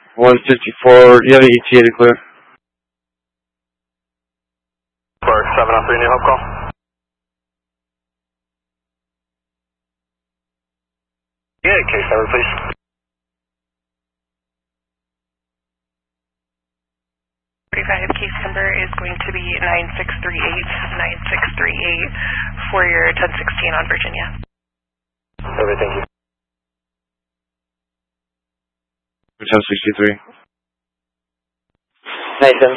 154, you have an ETA to clear. For 703, new hub call. Yeah, case number, please. Case number is going to be 9638 for your 1016 on Virginia. Okay, thank you. 1063. Nathan.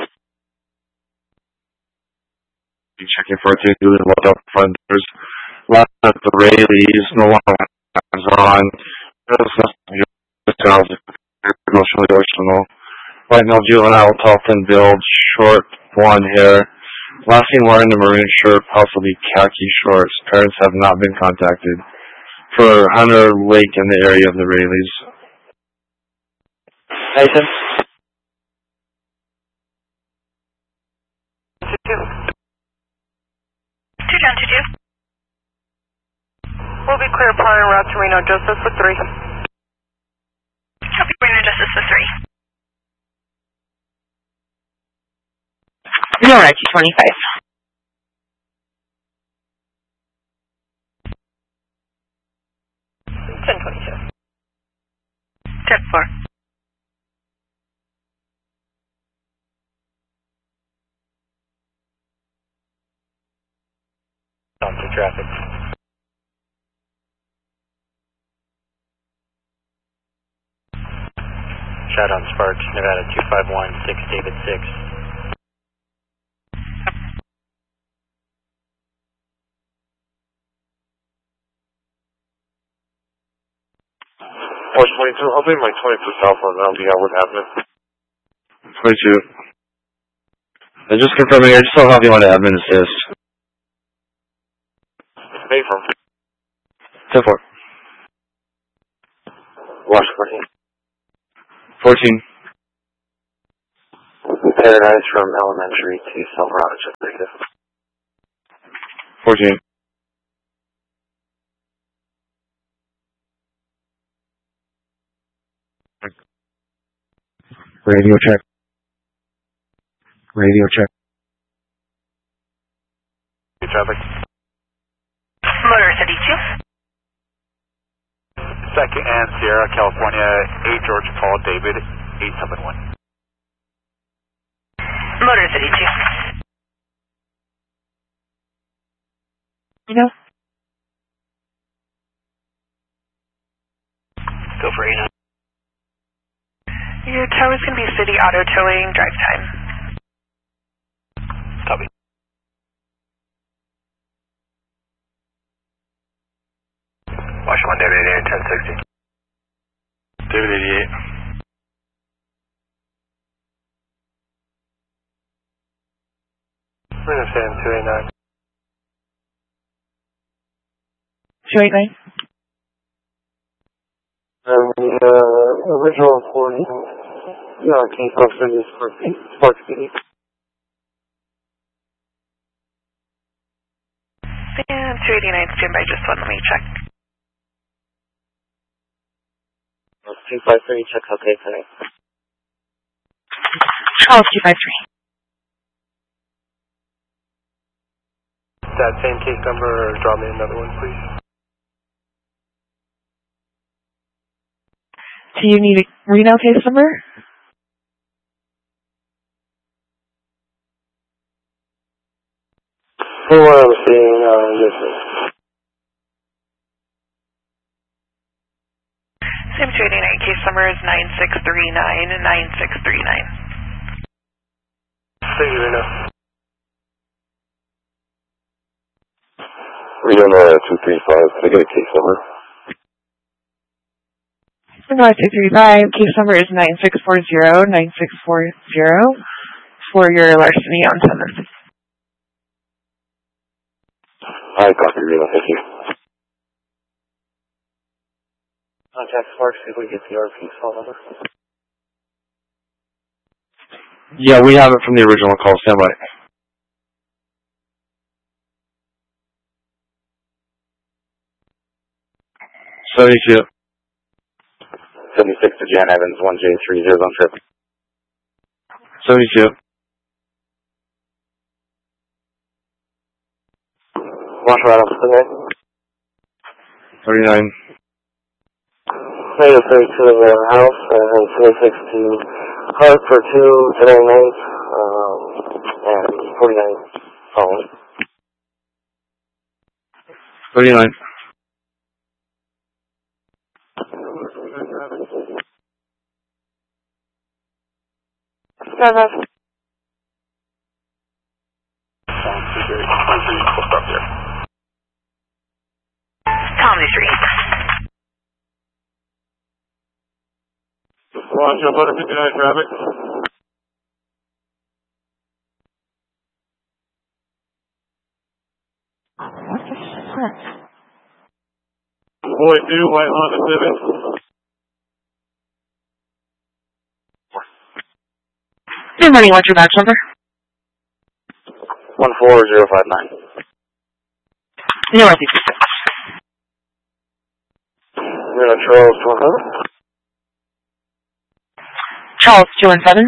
You checking for a ticket and what up front. There's lots of the Rayleighs, no longer hands on. There's nothing emotionally emotional. Right now, juvenile, tall, thin build, short, blonde hair. Last seen wearing the maroon shirt, possibly khaki shorts. Parents have not been contacted. For Hunter Lake in the area of the Rayleighs. Nathan. Two down to 2. We'll be clear prior route to Reno Justice with 3. Copy, Reno Justice with 3. You're right, 25. 1022. 10-4. On to traffic. Shot on Sparks, Nevada 251, 6 David 6. Force 22, I'll be my 22 South on Howard Avenue. 22. I'm just confirming, I just don't have you on the admin assist. Pay from 10-4. Washington. 14. Paradise from elementary to Silverado, just negative. 14. Radio check. Radio check. Traffic. Motor City 2. Second and Sierra, California, 8 George Paul David, 871. Motor City 2. You know? Go for 8. Your tow is going to be city auto towing, drive time. Copy. Washington, David 88, 1060. David 88. Understand, 289. 289? Original 40. Case officer is for Spark City. And 289 standby, just let me check. 253 checks okay tonight. Charles 253. That same case number, or draw me another one, please. Do you need a Reno case number? For what I'm seeing, this is. Same 289 case number is 9639 and 9639. Thank you, Reno. Reno 235, can I get a case number? No, 235. Case number is 9640 for your larceny on 7. I copy, Reno, thank you. Contact Spark, see if we get the RP phone number. Yeah, we have it from the original call. Stand by. 76 to Jan Evans, 1J30 on trip. 72. Launch right off the 39. Negative 32 to the house, and 76 to Hart for 2 today night, and 49 following. 39. Comedy Street. Launch up under 59 traffic. What the fuck? Boy 2, White Honda Civic. Good morning, what's your badge number? 14059. Northeast. Reno Charles 217. Charles 217.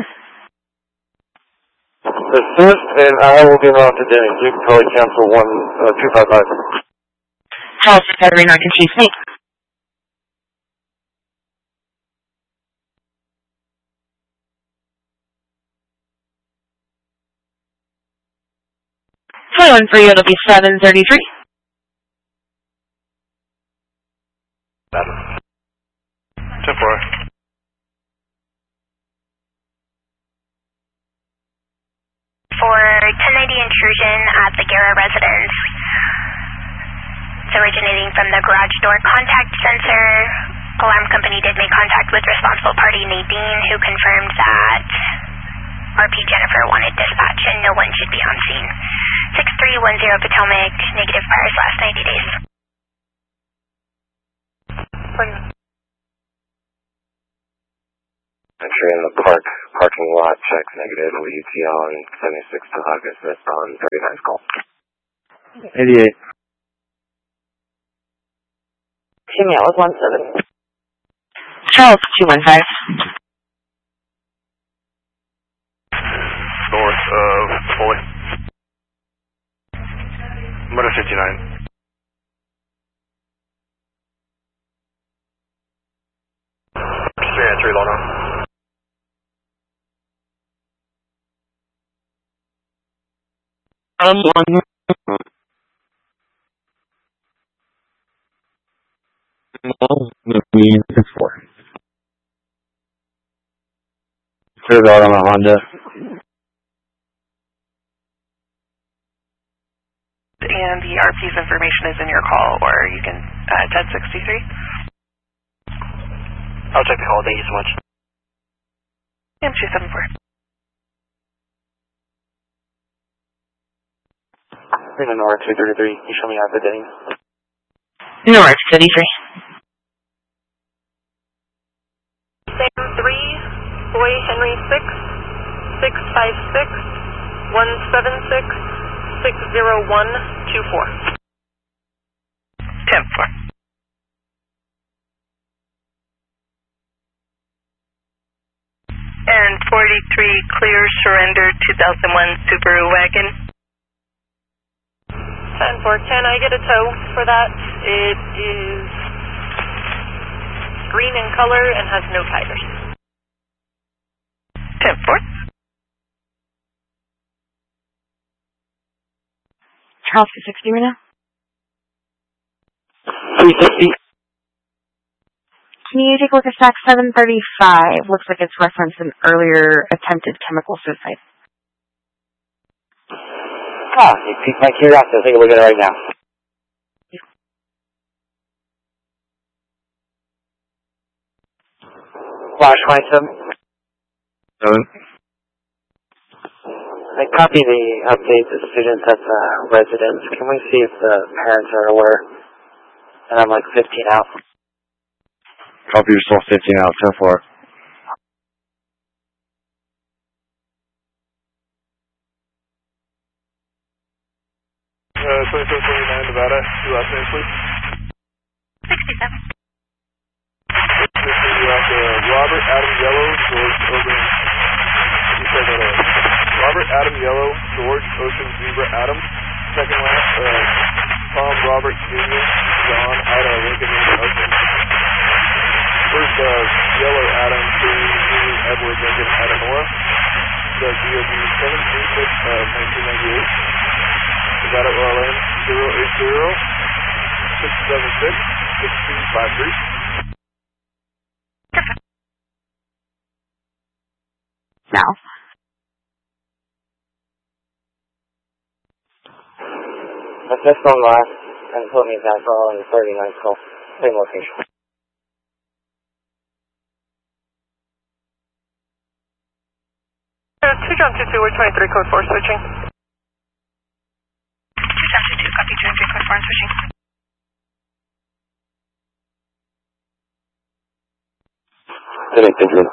Dismissed, and I will be around to Denny. You can probably cancel 255. Charles Caterina, I can choose me. One for you, it'll be 733. 10-4. For 1090 intrusion at the Guerra residence. It's originating from the garage door contact sensor. Alarm company did make contact with responsible party Nadine, who confirmed that RP Jennifer wanted dispatch and no one should be on scene. 6310 Potomac, negative priors last 90 days. Entry in the parking lot, checks negative, WTL on 76 to August, that's on 39's call. 88. Jimmy, I was 17. Charles 215. North of Foley. Motor 59. Entry Lona. I'm on. It's 4. Clear it out on a Honda. And the RP's information is in your call, or you can 1063. I'll check the call. Thank you so much. M274. Reno North 233, you show me out the Denny. North 33. Sam 3, Boy Henry 6, 656, 176, 60124. 10-4. And 43, clear surrender 2001 Subaru wagon. 10-4, can I get a tow for that? It is green in color and has no tires. 10-4. Charles 260 right now? 360. Can you take a look at stack 735? Looks like it's referenced an earlier attempted chemical suicide. You piqued my curiosity. I'll take a look at it right now. Flash 27. 7. I copy the update to students at the residence. Can we see if the parents are aware? And I'm like 15 out. Copy yourself 15 out, 10-4. Uh, 2449 Nevada, your last name please? 67. left, Robert Adam Yellow, George Ocean. You said that, Robert Adam Yellow, George Ocean Zebra Adam. Second last, Tom Robert Jr., John Ida Lincoln Ocean. First, Yellow Adam, Jr. Edward Lincoln Adanora. The DOD 736, 1998. Nevada OLN 080-676-6253. Now. Assist on last and put me back on the 39th call. Same location. Two John 22, we're 23, code 4, switching. 2 John 22, copy 23, code 4, and switching. Connect Adrian.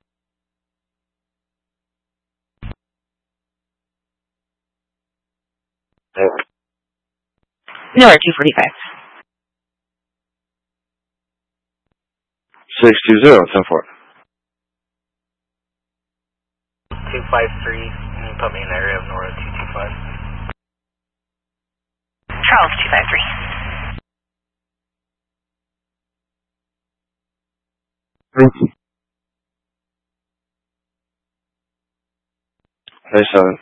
Nowhere 245. 620, 10-4. 253, and you put me in the area of Nora 225. Charles 253. Thank you. 37.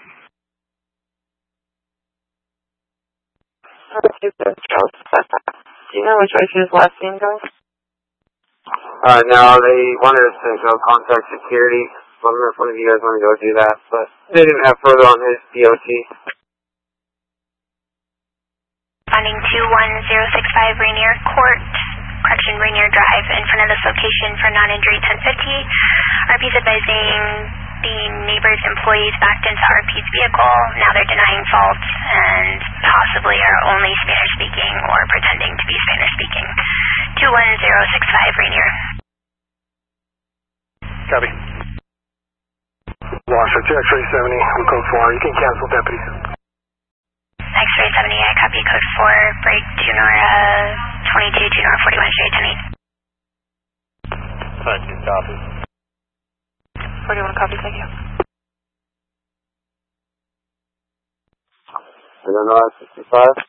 Do you know which way she was last seen going? No, they wanted us to go contact security. I don't know if one of you guys want to go do that, but they didn't have further on his DOT. Finding 21065 Rainier Court, Rainier Drive, in front of this location for non-injury 1050. RP's advising the neighbor's employees backed into RP's vehicle. Now they're denying fault and possibly are only Spanish speaking or pretending to be Spanish speaking. 21065 Rainier. Copy. Washer to X-ray 70, I'm code 4. You can cancel deputies. X-ray 70, I copy code 4. Break to Nora 22 to Nora 41, straight 10-8. 22 copy. 41 copy, thank you. And then Nora 65.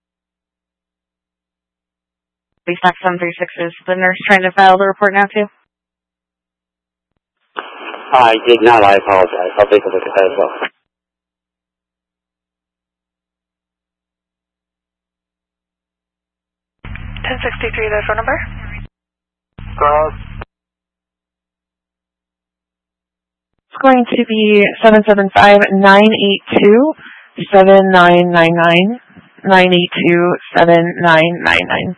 Police Max 736, is the nurse trying to file the report now too? I did not, I apologize. I'll take a look at that as well. The phone number? It's going to be 775-982-7999, 982-7999.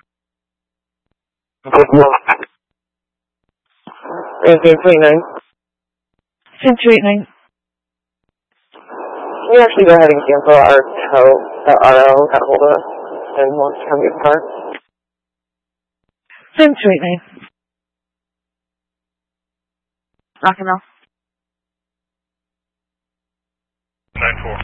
289. 289. We actually go ahead and cancel our tow that RO got hold of us and wants to come get the car. 289. Rock and roll. 9-4.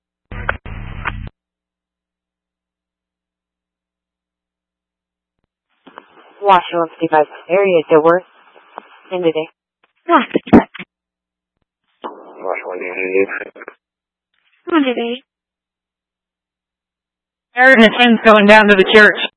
Washer 155 area door. End of day. Washer 188. End of day. Aaron and Tim's going down to the church.